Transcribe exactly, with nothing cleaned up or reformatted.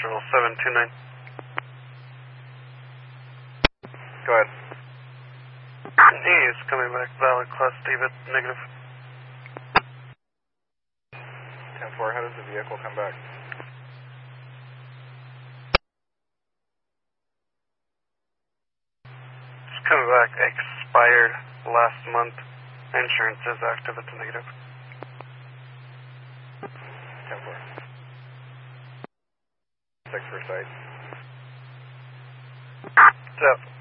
Central seven two nine. Go ahead. He is coming back, valid, class David, negative. ten four, how does the vehicle come back? It's coming back, expired last month. Insurance is active, it's a negative. ten four. six for sight. Step.